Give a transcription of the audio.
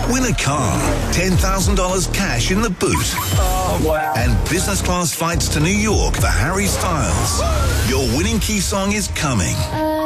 Win a car, $10,000 cash in the boot. Oh, wow. And business class flights to New York for Harry Styles. Your winning key song is coming.